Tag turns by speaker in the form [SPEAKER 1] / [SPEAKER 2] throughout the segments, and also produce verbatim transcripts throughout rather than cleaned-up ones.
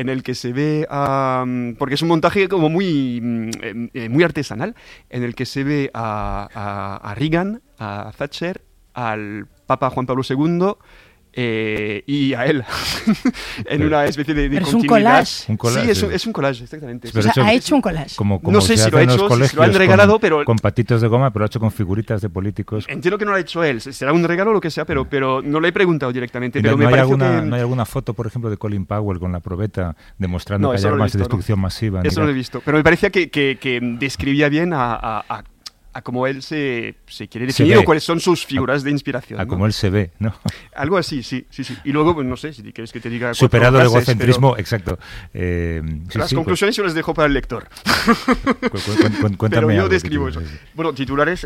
[SPEAKER 1] en el que se ve a... Porque es un montaje como muy, eh, muy artesanal, en el que se ve a, a, a Reagan, a Thatcher, al Papa Juan Pablo segundo... Eh, y a él en
[SPEAKER 2] pero,
[SPEAKER 1] una especie de, de
[SPEAKER 3] pero
[SPEAKER 1] continuidad.
[SPEAKER 3] Es un collage.
[SPEAKER 2] Un collage,
[SPEAKER 1] sí, es
[SPEAKER 2] sí.
[SPEAKER 1] un, es un collage, exactamente.
[SPEAKER 3] O sea, ha hecho un collage.
[SPEAKER 2] Como, como
[SPEAKER 1] no sé
[SPEAKER 2] se
[SPEAKER 1] si lo ha hecho, si se lo han regalado,
[SPEAKER 2] con,
[SPEAKER 1] pero...
[SPEAKER 2] Con patitos de goma, pero lo ha hecho con figuritas de políticos.
[SPEAKER 1] Entiendo que no lo ha hecho él, será un regalo o lo que sea, pero, pero no le he preguntado directamente.
[SPEAKER 2] No,
[SPEAKER 1] pero
[SPEAKER 2] no,
[SPEAKER 1] me
[SPEAKER 2] hay alguna,
[SPEAKER 1] que...
[SPEAKER 2] ¿No hay alguna foto, por ejemplo, de Colin Powell con la probeta demostrando
[SPEAKER 1] no,
[SPEAKER 2] que hay armas
[SPEAKER 1] visto,
[SPEAKER 2] de destrucción
[SPEAKER 1] ¿no?
[SPEAKER 2] masiva?
[SPEAKER 1] Eso no lo he visto, pero me parecía que, que, que describía bien a... a, a a cómo él se, se quiere definir o cuáles son sus figuras
[SPEAKER 2] a,
[SPEAKER 1] de inspiración.
[SPEAKER 2] A
[SPEAKER 1] ¿no?
[SPEAKER 2] cómo él se ve, ¿no?
[SPEAKER 1] Algo así, sí, sí, sí. Y luego, pues, no sé, si quieres que te diga...
[SPEAKER 2] Superado el
[SPEAKER 1] frases,
[SPEAKER 2] egocentrismo,
[SPEAKER 1] pero...
[SPEAKER 2] exacto. Eh, sí,
[SPEAKER 1] Las
[SPEAKER 2] sí,
[SPEAKER 1] conclusiones pues... yo las dejo para el lector.
[SPEAKER 2] Cu cu cu cuéntame
[SPEAKER 1] pero yo
[SPEAKER 2] algo
[SPEAKER 1] describo
[SPEAKER 2] que
[SPEAKER 1] eso. Bueno, titulares...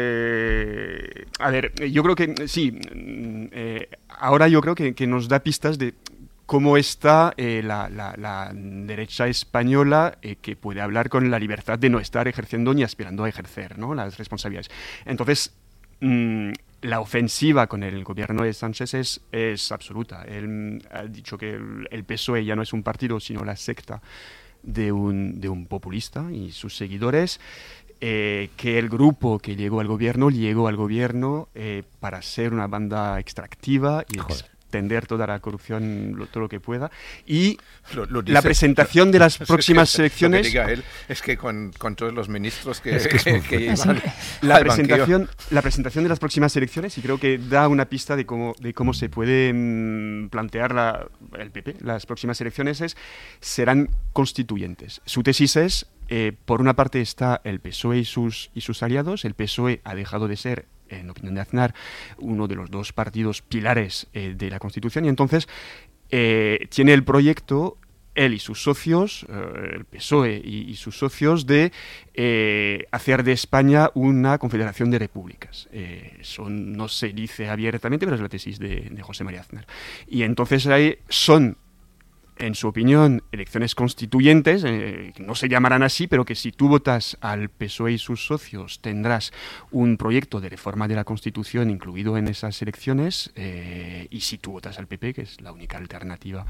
[SPEAKER 1] Eh... A ver, yo creo que sí. Eh, ahora yo creo que, que nos da pistas de... cómo está eh, la, la, la derecha española eh, que puede hablar con la libertad de no estar ejerciendo ni aspirando a ejercer, ¿no?, las responsabilidades. Entonces, mmm, la ofensiva con el gobierno de Sánchez es, es absoluta. Él ha dicho que el, el P S O E ya no es un partido, sino la secta de un, de un populista y sus seguidores. Eh, que el grupo que llegó al gobierno llegó al gobierno eh, para ser una banda extractiva y
[SPEAKER 2] Joder.
[SPEAKER 1] Tender toda la corrupción, lo, todo lo que pueda. Y
[SPEAKER 4] lo, lo dice,
[SPEAKER 1] la presentación
[SPEAKER 4] lo,
[SPEAKER 1] de las
[SPEAKER 4] lo,
[SPEAKER 1] próximas
[SPEAKER 4] es que,
[SPEAKER 1] elecciones...
[SPEAKER 4] Lo que diga él es que con, con todos los ministros que,
[SPEAKER 2] es que, es
[SPEAKER 4] que, que llevan
[SPEAKER 1] la
[SPEAKER 4] al
[SPEAKER 1] presentación, la presentación de las próximas elecciones, y creo que da una pista de cómo, de cómo se puede mmm, plantear la, el P P. Las próximas elecciones es, serán constituyentes. Su tesis es, eh, por una parte está el P S O E y sus, y sus aliados. El P S O E ha dejado de ser, en opinión de Aznar, uno de los dos partidos pilares eh, de la Constitución, y entonces eh, tiene el proyecto, él y sus socios, eh, el P S O E y, y sus socios, de eh, hacer de España una confederación de repúblicas. Eh, eso no se dice abiertamente, pero es la tesis de, de José María Aznar. Y entonces ahí son, en su opinión, elecciones constituyentes, eh, que no se llamarán así, pero que si tú votas al P S O E y sus socios tendrás un proyecto de reforma de la Constitución incluido en esas elecciones, eh, y si tú votas al P P, que es la única alternativa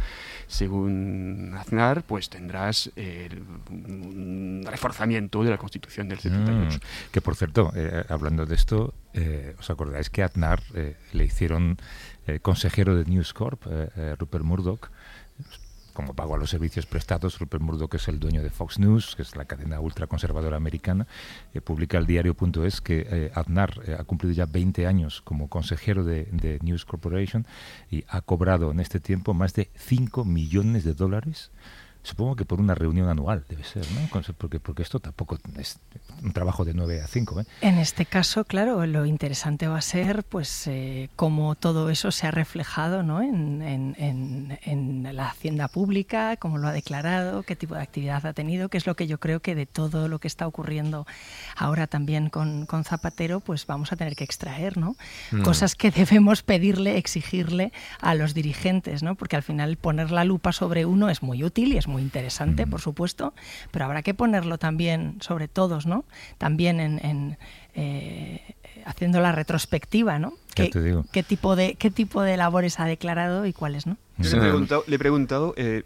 [SPEAKER 1] según Aznar, pues tendrás eh, un reforzamiento de la Constitución del setenta y ocho.
[SPEAKER 2] Mm, que por cierto, eh, hablando de esto, eh, ¿os acordáis que a Aznar eh, le hicieron eh, consejero de News Corp, eh, eh, Rupert Murdoch? Como pago a los servicios prestados. Rupert Murdoch es el dueño de Fox News, que es la cadena ultraconservadora americana. Eh, publica el diario punto es que eh, Aznar eh, ha cumplido ya veinte años como consejero de, de News Corporation y ha cobrado en este tiempo más de cinco millones de dólares. Supongo que por una reunión anual debe ser, ¿no? Porque, porque esto tampoco es un trabajo de nueve a cinco, ¿eh?
[SPEAKER 3] En este caso, claro, lo interesante va a ser pues eh, cómo todo eso se ha reflejado, ¿no?, en, en, en, en la hacienda pública, cómo lo ha declarado, qué tipo de actividad ha tenido, que es lo que yo creo que de todo lo que está ocurriendo ahora también con, con Zapatero, pues vamos a tener que extraer, ¿no? Mm. Cosas que debemos pedirle, exigirle a los dirigentes, ¿no? Porque al final poner la lupa sobre uno es muy útil y es muy interesante, por supuesto, pero habrá que ponerlo también sobre todos, ¿no? También en, en eh, haciendo la retrospectiva, ¿no? ¿Qué, qué tipo de qué tipo de labores ha declarado y cuáles no?
[SPEAKER 1] Yo le he preguntado, le he preguntado eh,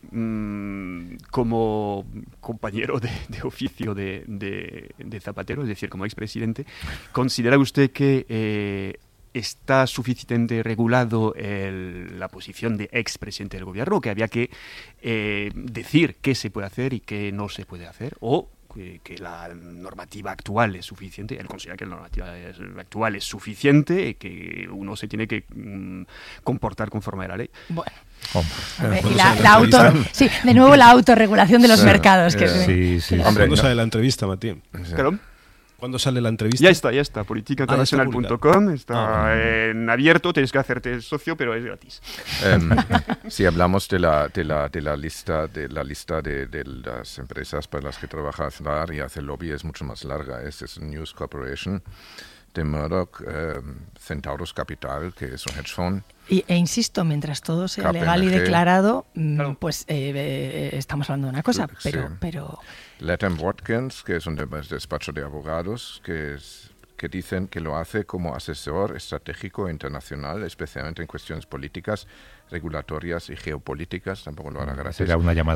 [SPEAKER 1] mmm, como compañero de, de oficio de, de, de Zapatero, es decir, como expresidente, ¿considera usted que eh, está suficientemente regulado el, la posición de expresidente del gobierno, que había que eh, decir qué se puede hacer y qué no se puede hacer, o que, que la normativa actual es suficiente? Él considera que la normativa actual es suficiente y que uno se tiene que mm, comportar conforme a la ley.
[SPEAKER 3] Bueno.
[SPEAKER 2] Oh.
[SPEAKER 3] Ver, y la, la auto, sí, de nuevo la autorregulación de los sí, mercados. Que
[SPEAKER 2] sí, sí,
[SPEAKER 5] Hombre, ¿cuándo no. sale la entrevista, Matías?
[SPEAKER 1] ¿Perdón?
[SPEAKER 5] ¿Cuándo sale la entrevista?
[SPEAKER 1] Ya está, ya está. política internacional punto com,
[SPEAKER 5] ah,
[SPEAKER 1] está
[SPEAKER 5] ah,
[SPEAKER 1] en abierto, tienes que hacerte socio, pero es gratis.
[SPEAKER 4] Um, si hablamos de la, de la, de la lista, de, la lista de, de las empresas para las que trabaja Aznar y hace lobby, es mucho más larga. Es, es News Corporation de Murdoch, eh, Centaurus Capital, que es un hedge fund.
[SPEAKER 3] Y, e insisto, mientras todo sea
[SPEAKER 4] K P M G,
[SPEAKER 3] legal y declarado,
[SPEAKER 1] claro.
[SPEAKER 3] pues eh, eh, estamos hablando de una cosa, pero...
[SPEAKER 4] Sí.
[SPEAKER 3] pero...
[SPEAKER 4] Latham Watkins, que es un despacho de abogados, que, es, que dicen que lo hace como asesor estratégico internacional, especialmente en cuestiones políticas, regulatorias y geopolíticas. Tampoco lo hará gratis.
[SPEAKER 2] Será una llamada